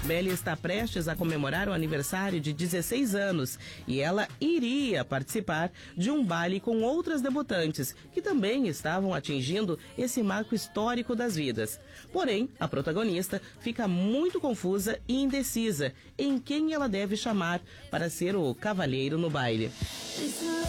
Belly está prestes a comemorar o aniversário de 16 anos e ela iria participar de um baile com outras debutantes que também estavam atingindo esse marco histórico das vidas. Porém, a protagonista fica muito confusa e indecisa em quem ela deve chamar para ser o cavalheiro no baile.